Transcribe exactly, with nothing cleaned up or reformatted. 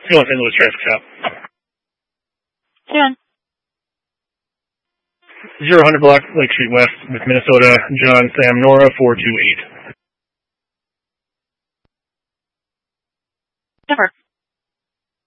Still in Saint Louis traffic stop. ten. Zero hundred block Lake Street West with Minnesota, John Sam Nora four two eight. Never.